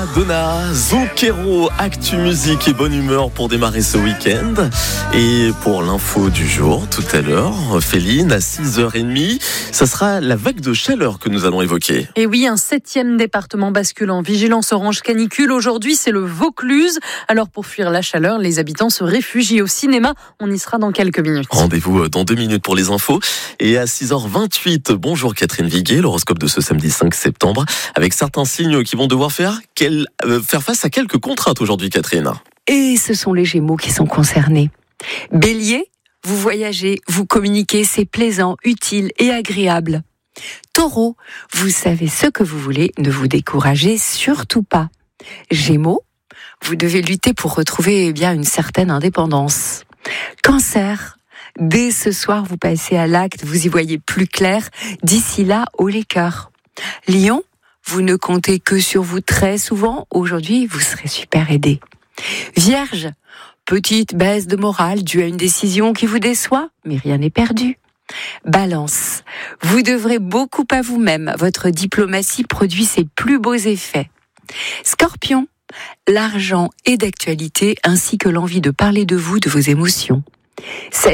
Madonna, Zucchero, actu musique et bonne humeur pour démarrer ce week-end. Et pour l'info du jour, tout à l'heure, Féline, à 6h30, ça sera la vague de chaleur que nous allons évoquer. Et oui, un 7e département bascule en vigilance orange canicule. Aujourd'hui, c'est le Vaucluse. Alors pour fuir la chaleur, les habitants se réfugient au cinéma. On y sera dans quelques minutes. Rendez-vous dans 2 minutes pour les infos. Et à 6h28, bonjour Catherine Viguet, l'horoscope de ce samedi 5 septembre, avec certains signes qui vont devoir faire face à quelques contraintes aujourd'hui, Catherine. Et ce sont les Gémeaux qui sont concernés. Bélier, vous voyagez, vous communiquez, c'est plaisant, utile et agréable. Taureau, vous savez ce que vous voulez, ne vous découragez surtout pas. Gémeaux, vous devez lutter pour retrouver une certaine indépendance. Cancer, dès ce soir, vous passez à l'acte, vous y voyez plus clair. D'ici là, haut les cœurs. Lion, vous ne comptez que sur vous très souvent. Aujourd'hui, vous serez super aidé. Vierge, petite baisse de morale due à une décision qui vous déçoit, mais rien n'est perdu. Balance, vous devrez beaucoup à vous-même. Votre diplomatie produit ses plus beaux effets. Scorpion, l'argent est d'actualité ainsi que l'envie de parler de vous, de vos émotions.